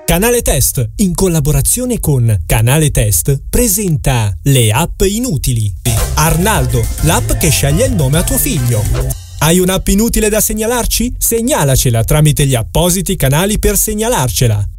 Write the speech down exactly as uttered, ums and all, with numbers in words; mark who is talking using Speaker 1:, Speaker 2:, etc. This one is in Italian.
Speaker 1: Canale Test, in collaborazione con Canale Test, presenta le app inutili. Arnaldo, l'app che sceglie il nome a tuo figlio. Hai un'app inutile da segnalarci? Segnalacela tramite gli appositi canali per segnalarcela.